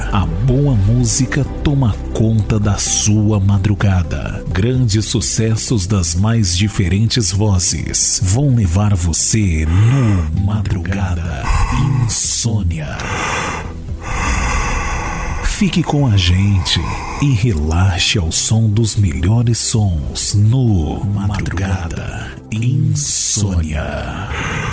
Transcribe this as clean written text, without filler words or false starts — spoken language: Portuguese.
A boa música toma conta da sua madrugada. Grandes sucessos das mais diferentes vozes vão levar você no Madrugada Insônia. Fique com a gente e relaxe ao som dos melhores sons no Madrugada Insônia.